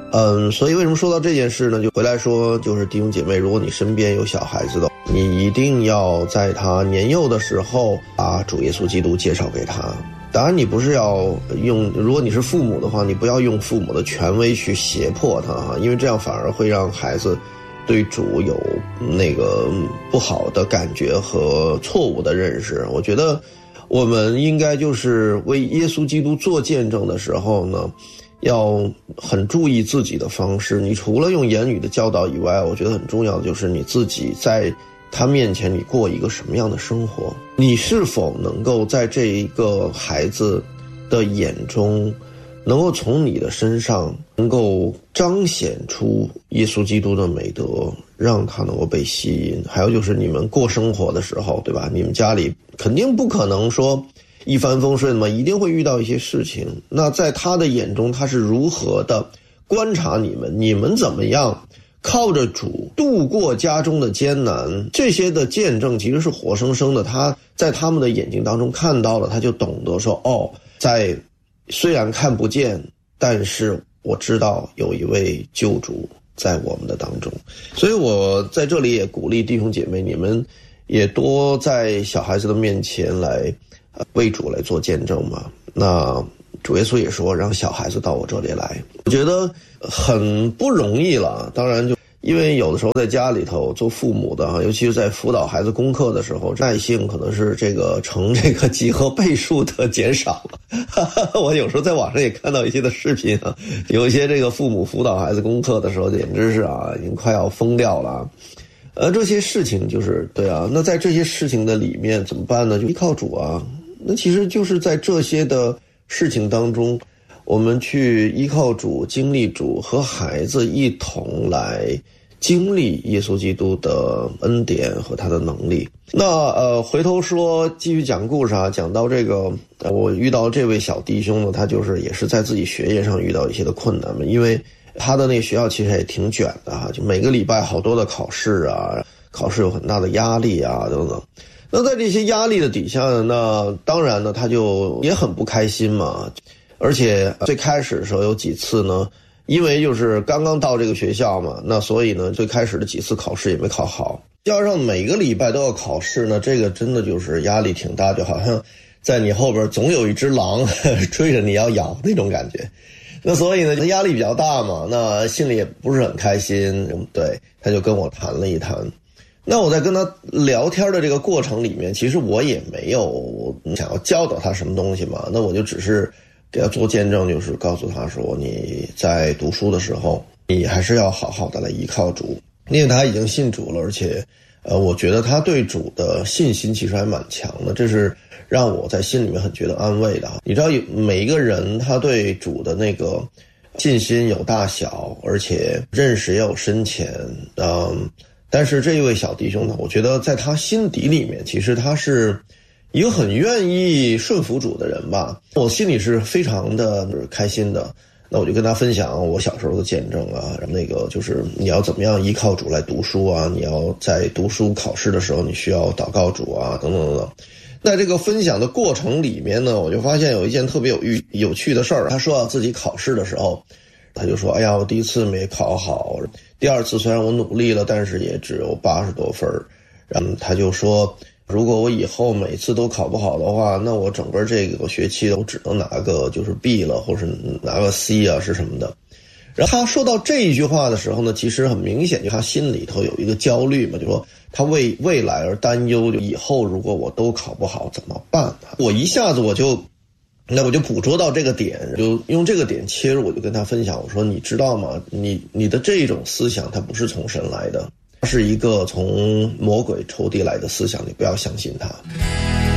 所以为什么说到这件事呢？就回来说，就是弟兄姐妹，如果你身边有小孩子的，你一定要在他年幼的时候把主耶稣基督介绍给他。当然你不是要用，如果你是父母的话，你不要用父母的权威去胁迫他，因为这样反而会让孩子对主有那个不好的感觉和错误的认识。我觉得我们应该就是为耶稣基督做见证的时候呢，要很注意自己的方式。你除了用言语的教导以外，我觉得很重要的就是你自己在他面前你过一个什么样的生活，你是否能够在这一个孩子的眼中能够从你的身上能够彰显出耶稣基督的美德，让他能够被吸引。还有就是你们过生活的时候，对吧，你们家里肯定不可能说一帆风顺嘛，一定会遇到一些事情。那在他的眼中，他是如何的观察你们，你们怎么样靠着主度过家中的艰难，这些的见证其实是活生生的，他在他们的眼睛当中看到了，他就懂得说，在虽然看不见，但是我知道有一位救主在我们的当中。所以我在这里也鼓励弟兄姐妹，你们也多在小孩子的面前来为主来做见证嘛。那主耶稣也说让小孩子到我这里来，我觉得很不容易了。当然就因为有的时候在家里头做父母的，尤其是在辅导孩子功课的时候，耐性可能是这个成这个几何倍数的减少了。我有时候在网上也看到一些的视频啊，有一些这个父母辅导孩子功课的时候，简直是已经快要疯掉了。这些事情就是对啊，那在这些事情的里面怎么办呢？就依靠主啊。那其实就是在这些的事情当中，我们去依靠主，经历主，和孩子一同来经历耶稣基督的恩典和他的能力。那回头说继续讲故事啊，讲到这个我遇到这位小弟兄呢，他就是也是在自己学业上遇到一些的困难嘛，因为他的那个学校其实也挺卷的啊，就每个礼拜好多的考试啊，考试有很大的压力啊等等。那在这些压力的底下呢，那当然呢他就也很不开心嘛。而且最开始的时候有几次呢，因为就是刚刚到这个学校嘛，那所以呢最开始的几次考试也没考好，加上每个礼拜都要考试呢，这个真的就是压力挺大，就好像在你后边总有一只狼追着你要咬那种感觉。那所以呢压力比较大嘛，那心里也不是很开心。对，他就跟我谈了一谈。那我在跟他聊天的这个过程里面，其实我也没有想要教导他什么东西嘛，那我就只是给他做见证，就是告诉他说，你在读书的时候你还是要好好的来依靠主，因为他已经信主了，而且我觉得他对主的信心其实还蛮强的，这是让我在心里面很觉得安慰的。你知道每一个人他对主的那个信心有大小，而且认识也有深浅，但是这一位小弟兄呢，我觉得在他心底里面，其实他是一个很愿意顺服主的人吧，我心里是非常的开心的。那我就跟他分享我小时候的见证啊，那个就是你要怎么样依靠主来读书啊，你要在读书考试的时候你需要祷告主啊，等等等等。在这个分享的过程里面呢，我就发现有一件特别有趣的事儿。他说自己考试的时候，他就说，哎呀，我第一次没考好，第二次虽然我努力了，但是也只有80多分。然后他就说，如果我以后每次都考不好的话，那我整个这个学期我只能拿个就是 B 了，或是拿个 C 啊是什么的。然后他说到这一句话的时候呢，其实很明显就他心里头有一个焦虑嘛，就说他为未来而担忧，就以后如果我都考不好怎么办？我一下子我就捕捉到这个点，就用这个点切入，我就跟他分享，我说你知道吗？你的这种思想它不是从神来的，它是一个从魔鬼仇敌来的思想，你不要相信它。